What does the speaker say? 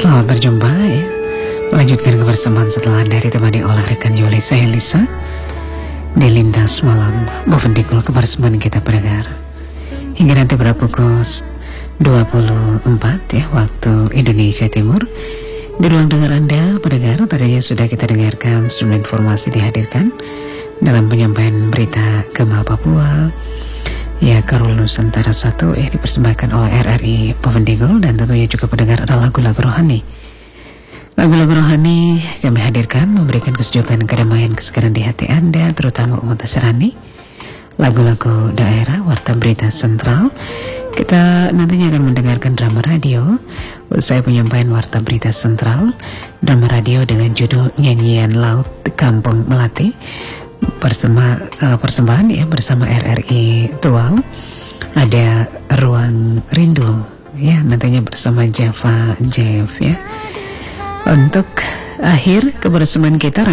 Selamat berjumpa ya. Melanjutkan kebersamaan setelah Anda ditemani oleh rekan Yuli, saya Lisa di Lintas Malam Bovendikul. Kebersamaan kita pendengar hingga nanti pada pukul 24 ya waktu Indonesia Timur. Di ruang dengar Anda pendengar, tadinya sudah kita dengarkan sejumlah informasi dihadirkan dalam penyampaian berita Gema Papua ya, Karul Nusantara 1 ya, dipersembahkan oleh RRI Bovendikul. Dan tentunya juga pendengar ada lagu-lagu rohani. Lagu-lagu rohani kami hadirkan memberikan kesejukan, kedamaian, kesegaran di hati Anda, terutama umat Nasrani. Lagu-lagu daerah, warta berita sentral. Kita nantinya akan mendengarkan drama radio usai penyampaian warta berita sentral. Drama radio dengan judul Nyanyian Laut Kampung Melati, persembahan ya bersama RRI Tual. Ada Ruang Rindu ya, nantinya bersama Java Jeff ya. Untuk akhir kebersamaan kita